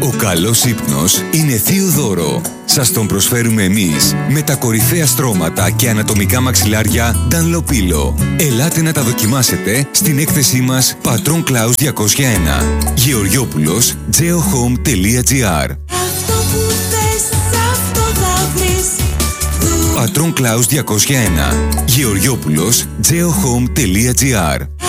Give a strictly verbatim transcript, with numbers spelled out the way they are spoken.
Ο καλός ύπνος είναι θείο δώρο. Σας τον προσφέρουμε εμείς με τα κορυφαία στρώματα και ανατομικά μαξιλάρια Dunlopillo. Ελάτε να τα δοκιμάσετε στην έκθεσή μας Patron Klaus διακόσια ένα. Γεωργιόπουλος, geohome τελεία gr. Patron Klaus διακόσια ένα. Γεωργιόπουλος, geohome τελεία gr.